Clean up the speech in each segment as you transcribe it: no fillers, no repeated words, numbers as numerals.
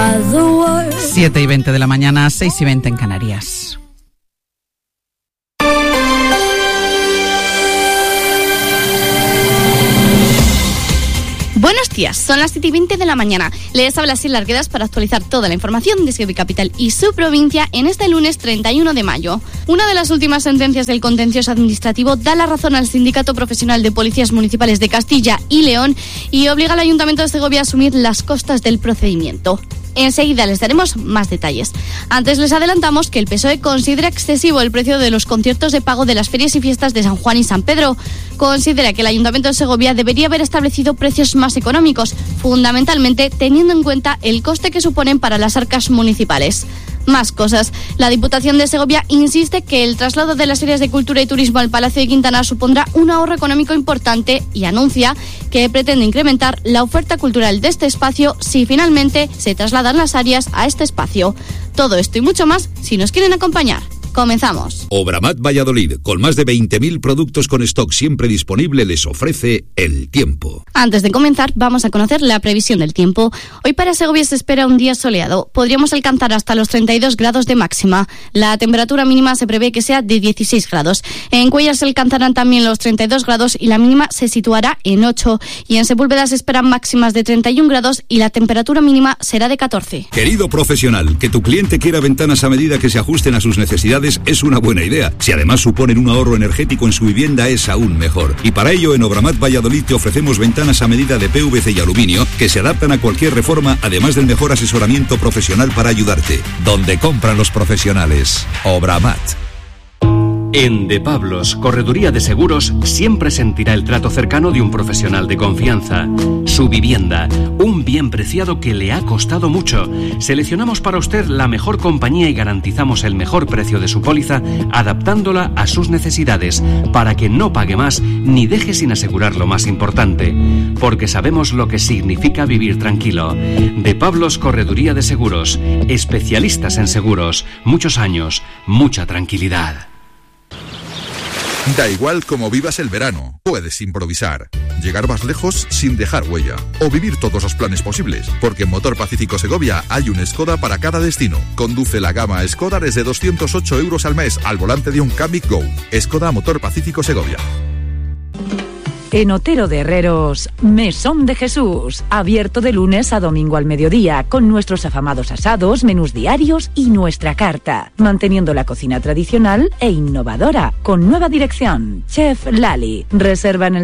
7:20 de la mañana, 6:20 en Canarias. Buenos días, son las 7:20 de la mañana. Les habla Silvia Arguedas para actualizar toda la información de Sevilla Capital y su provincia en este lunes 31 de mayo. Una de las últimas sentencias del contencioso administrativo da la razón al Sindicato Profesional de Policías Municipales de Castilla y León y obliga al Ayuntamiento de Segovia a asumir las costas del procedimiento. Enseguida les daremos más detalles. Antes les adelantamos que el PSOE considera excesivo el precio de los conciertos de pago de las ferias y fiestas de San Juan y San Pedro. Considera que el Ayuntamiento de Segovia debería haber establecido precios más económicos, fundamentalmente teniendo en cuenta el coste que suponen para las arcas municipales. Más cosas. La Diputación de Segovia insiste que el traslado de las ferias de cultura y turismo al Palacio de Quintana supondrá un ahorro económico importante y anuncia que pretende incrementar la oferta cultural de este espacio si finalmente se trasladan las áreas a este espacio. Todo esto y mucho más si nos quieren acompañar. Comenzamos. Obramat Valladolid, con más de 20.000 productos con stock siempre disponible, les ofrece el tiempo. Antes de comenzar, vamos a conocer la previsión del tiempo. Hoy para Segovia se espera un día soleado. Podríamos alcanzar hasta los 32 grados de máxima. La temperatura mínima se prevé que sea de 16 grados. En Cuéllar se alcanzarán también los 32 grados y la mínima se situará en 8. Y en Sepúlveda se esperan máximas de 31 grados y la temperatura mínima será de 14. Querido profesional, que tu cliente quiera ventanas a medida que se ajusten a sus necesidades es una buena idea. Si además suponen un ahorro energético en su vivienda es aún mejor. Y para ello en Obramat Valladolid te ofrecemos ventanas a medida de PVC y aluminio que se adaptan a cualquier reforma, además del mejor asesoramiento profesional para ayudarte. Donde compran los profesionales. Obramat. En De Pablos, Correduría de Seguros, siempre sentirá el trato cercano de un profesional de confianza. Su vivienda, un bien preciado que le ha costado mucho. Seleccionamos para usted la mejor compañía y garantizamos el mejor precio de su póliza, adaptándola a sus necesidades, para que no pague más ni deje sin asegurar lo más importante. Porque sabemos lo que significa vivir tranquilo. De Pablos, Correduría de Seguros, especialistas en seguros, muchos años, mucha tranquilidad. Da igual cómo vivas el verano, puedes improvisar, llegar más lejos sin dejar huella o vivir todos los planes posibles, porque en Motor Pacífico Segovia hay un Skoda para cada destino. Conduce la gama Skoda desde 208 euros al mes al volante de un Kamiq Go. Skoda Motor Pacífico Segovia. En Otero de Herreros, Mesón de Jesús, abierto de lunes a domingo al mediodía, con nuestros afamados asados, menús diarios y nuestra carta, manteniendo la cocina tradicional e innovadora, con nueva dirección. Chef Lali, reserva en el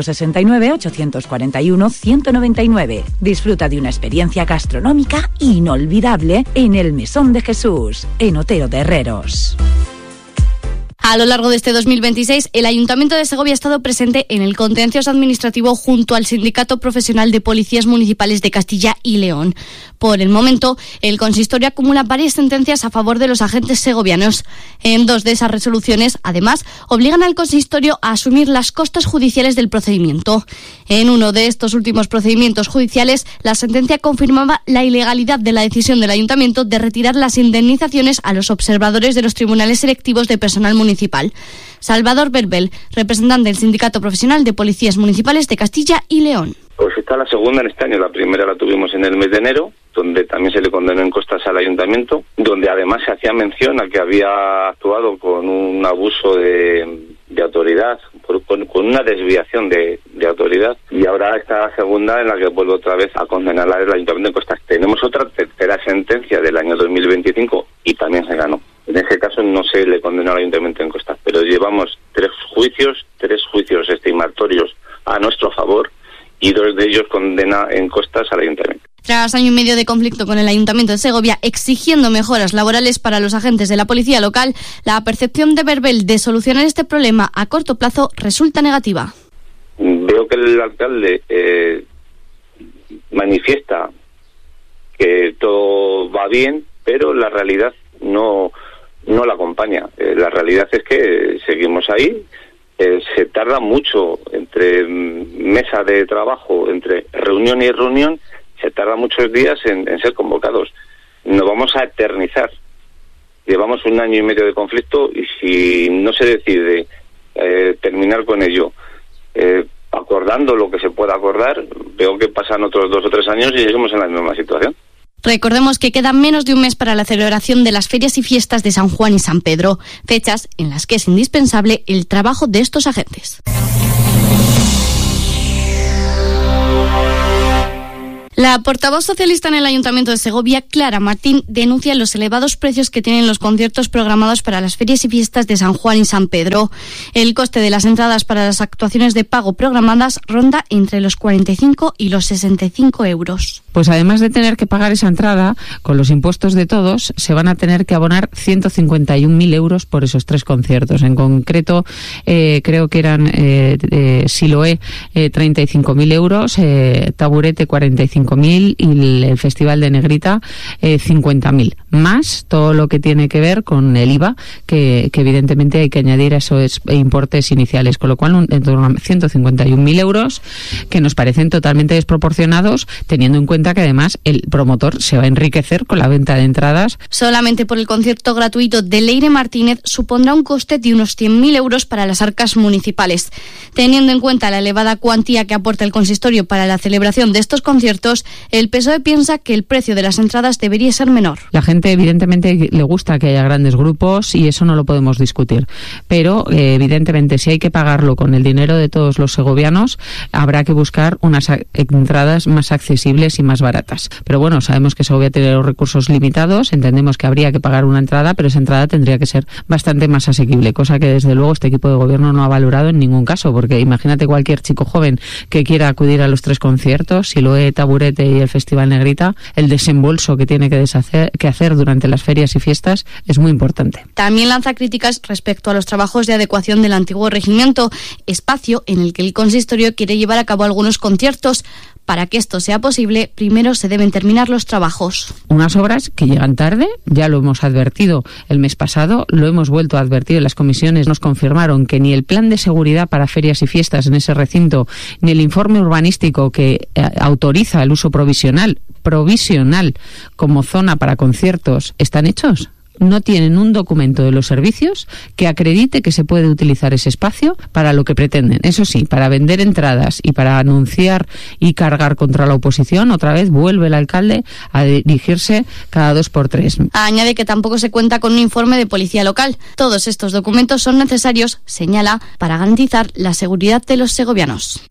669-841-199. Disfruta de una experiencia gastronómica inolvidable en el Mesón de Jesús, en Otero de Herreros. A lo largo de este 2026, el Ayuntamiento de Segovia ha estado presente en el contencioso administrativo junto al Sindicato Profesional de Policías Municipales de Castilla y León. Por el momento, el consistorio acumula varias sentencias a favor de los agentes segovianos. En dos de esas resoluciones, además, obligan al consistorio a asumir las costas judiciales del procedimiento. En uno de estos últimos procedimientos judiciales, la sentencia confirmaba la ilegalidad de la decisión del Ayuntamiento de retirar las indemnizaciones a los observadores de los tribunales selectivos de personal municipal. Salvador Berbel, representante del Sindicato Profesional de Policías Municipales de Castilla y León. Pues está la segunda en este año. La primera la tuvimos en el mes de enero, donde también se le condenó en costas al ayuntamiento, donde además se hacía mención a que había actuado con un abuso de autoridad, con una desviación de autoridad. Y ahora esta segunda en la que vuelve otra vez a condenar al ayuntamiento en costas. Tenemos otra tercera sentencia del año 2025 y también se ganó. En ese caso no se le condenó al ayuntamiento en costas, pero llevamos tres juicios estimatorios a nuestro favor y dos de ellos condena en costas al ayuntamiento. Tras año y medio de conflicto con el Ayuntamiento de Segovia exigiendo mejoras laborales para los agentes de la policía local, la percepción de Berbel de solucionar este problema a corto plazo resulta negativa. Veo que el alcalde manifiesta que todo va bien, pero la realidad no la acompaña. La realidad es que seguimos ahí. Se tarda mucho entre mesa de trabajo, entre reunión y reunión, se tarda muchos días en ser convocados. Nos vamos a eternizar. Llevamos 1 año y medio de conflicto y si no se decide terminar con ello, acordando lo que se pueda acordar, veo que pasan otros 2 o 3 años y seguimos en la misma situación. Recordemos que queda menos de un mes para la celebración de las ferias y fiestas de San Juan y San Pedro, fechas en las que es indispensable el trabajo de estos agentes. La portavoz socialista en el Ayuntamiento de Segovia, Clara Martín, denuncia los elevados precios que tienen los conciertos programados para las ferias y fiestas de San Juan y San Pedro. El coste de las entradas para las actuaciones de pago programadas ronda entre los 45 y los 65 euros. Pues además de tener que pagar esa entrada, con los impuestos de todos, se van a tener que abonar 151.000 euros por esos 3 conciertos. En concreto, creo que eran Siloé 35.000 euros, Taburete 45.000 y el Festival de Negrita 50.000, más todo lo que tiene que ver con el IVA, que evidentemente hay que añadir a esos importes iniciales, con lo cual en torno a 151.000 euros, que nos parecen totalmente desproporcionados, teniendo en cuenta que además el promotor se va a enriquecer con la venta de entradas. Solamente por el concierto gratuito de Leire Martínez supondrá un coste de unos 100.000 euros para las arcas municipales. Teniendo en cuenta la elevada cuantía que aporta el consistorio para la celebración de estos conciertos, el PSOE piensa que el precio de las entradas debería ser menor. La gente evidentemente le gusta que haya grandes grupos y eso no lo podemos discutir, pero evidentemente si hay que pagarlo con el dinero de todos los segovianos, habrá que buscar unas entradas más accesibles y más baratas. Pero bueno, sabemos que Segovia tiene los recursos limitados, entendemos que habría que pagar una entrada, pero esa entrada tendría que ser bastante más asequible, cosa que desde luego este equipo de gobierno no ha valorado en ningún caso, porque imagínate cualquier chico joven que quiera acudir a los 3 conciertos, Siloé, Taburete y el Festival Negrita, el desembolso que tiene que hacer durante las ferias y fiestas es muy importante. También lanza críticas respecto a los trabajos de adecuación del antiguo regimiento, espacio en el que el consistorio quiere llevar a cabo algunos conciertos. Para que esto sea posible, primero se deben terminar los trabajos. Unas obras que llegan tarde, ya lo hemos advertido el mes pasado, lo hemos vuelto a advertir en las comisiones, nos confirmaron que ni el plan de seguridad para ferias y fiestas en ese recinto, ni el informe urbanístico que autoriza el uso provisional como zona para conciertos están hechos. No tienen un documento de los servicios que acredite que se puede utilizar ese espacio para lo que pretenden. Eso sí, para vender entradas y para anunciar y cargar contra la oposición, otra vez vuelve el alcalde a dirigirse cada 2 por 3. Añade que tampoco se cuenta con un informe de policía local. Todos estos documentos son necesarios, señala, para garantizar la seguridad de los segovianos.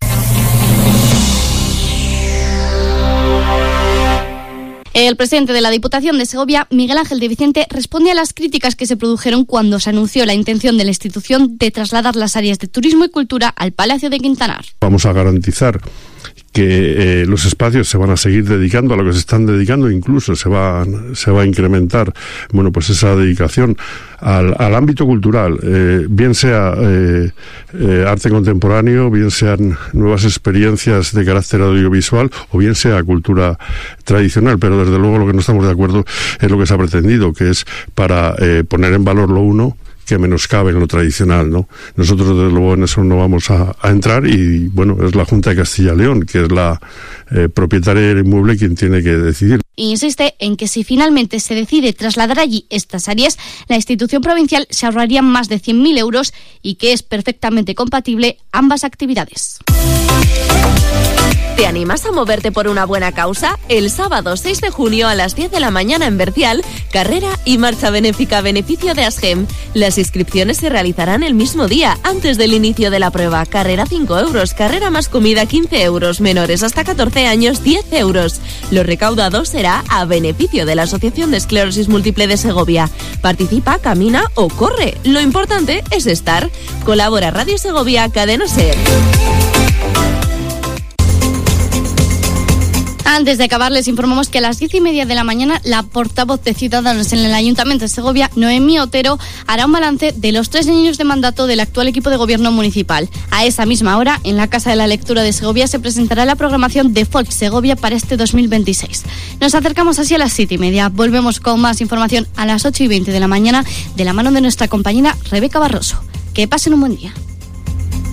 El presidente de la Diputación de Segovia, Miguel Ángel de Vicente, responde a las críticas que se produjeron cuando se anunció la intención de la institución de trasladar las áreas de turismo y cultura al Palacio de Quintanar. Vamos a garantizar que los espacios se van a seguir dedicando a lo que se están dedicando, incluso se va a incrementar, bueno, pues esa dedicación al ámbito cultural, bien sea arte contemporáneo, bien sean nuevas experiencias de carácter audiovisual o bien sea cultura tradicional, pero desde luego lo que no estamos de acuerdo es lo que se ha pretendido, que es para poner en valor lo uno que menoscabe en lo tradicional, ¿no? Nosotros desde luego en eso no vamos a entrar y bueno, es la Junta de Castilla y León, que es la propietaria del inmueble, quien tiene que decidir. Insiste en que si finalmente se decide trasladar allí estas áreas, la institución provincial se ahorraría más de 100.000 euros y que es perfectamente compatible ambas actividades. ¿Te animas a moverte por una buena causa? El sábado 6 de junio a las 10 de la mañana en Bercial, carrera y marcha benéfica a beneficio de ASGEM. Las inscripciones se realizarán el mismo día, antes del inicio de la prueba. Carrera 5 euros, carrera más comida 15 euros, menores hasta 14 años 10 euros. Lo recaudado será a beneficio de la Asociación de Esclerosis Múltiple de Segovia. Participa, camina o corre. Lo importante es estar. Colabora Radio Segovia, Cadena SER. Antes de acabar, les informamos que a las 10:30 de la mañana la portavoz de Ciudadanos en el Ayuntamiento de Segovia, Noemí Otero, hará un balance de los 3 años de mandato del actual equipo de gobierno municipal. A esa misma hora, en la Casa de la Lectura de Segovia, se presentará la programación de Folk Segovia para este 2026. Nos acercamos así a las 7:30. Volvemos con más información a las 8:20 de la mañana de la mano de nuestra compañera Rebeca Barroso. Que pasen un buen día.